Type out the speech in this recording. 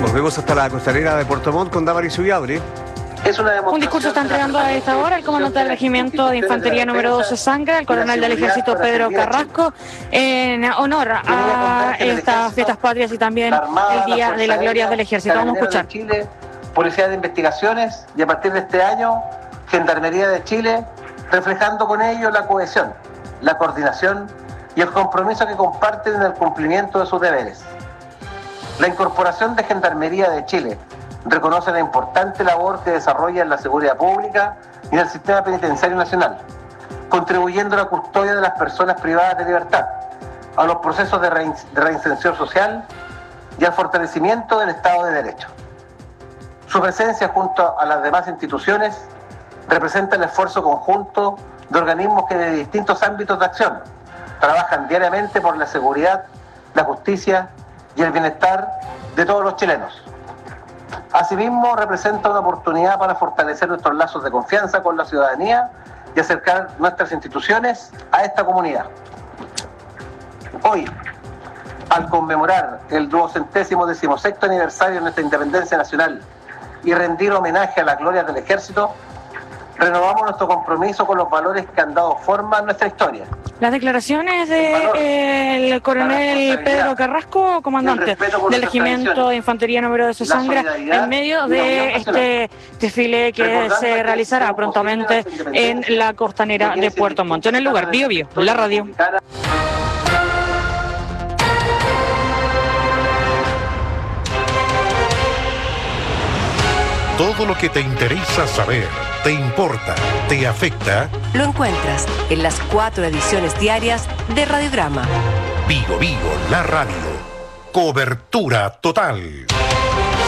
Volvemos hasta la costanera de Puerto Montt con Damaris Ullabre. Un discurso está entregando a esta hora el comandante del Regimiento de Infantería número 12 Sangra, el coronel del Ejército Pedro Carrasco, en honor a estas fiestas patrias y también el Día de las Glorias del Ejército. Vamos a escuchar. Chile, Policía de Investigaciones y a partir de este año, Gendarmería de Chile, reflejando con ello la cohesión, la coordinación y el compromiso que comparten en el cumplimiento de sus deberes. La incorporación de Gendarmería de Chile reconoce la importante labor que desarrolla en la seguridad pública y en el sistema penitenciario nacional, contribuyendo a la custodia de las personas privadas de libertad, a los procesos de reinserción social y al fortalecimiento del Estado de Derecho. Su presencia junto a las demás instituciones representa el esfuerzo conjunto de organismos que de distintos ámbitos de acción trabajan diariamente por la seguridad, la justicia y el bienestar de todos los chilenos. Asimismo, representa una oportunidad para fortalecer nuestros lazos de confianza con la ciudadanía y acercar nuestras instituciones a esta comunidad. Hoy, al conmemorar el 216º aniversario de nuestra independencia nacional y rendir homenaje a las glorias del Ejército, renovamos nuestro compromiso con los valores que han dado forma a nuestra historia. Las declaraciones del coronel Pedro Carrasco, comandante del Regimiento de Infantería número 12 Sangra, en medio de este desfile que se realizará prontamente en la costanera de Puerto Montt. En el lugar, Bío Bío, la radio. Todo lo que te interesa saber, te importa, te afecta, lo encuentras en las 4 ediciones diarias de Radiograma. Vigo Vigo, la radio. Cobertura total.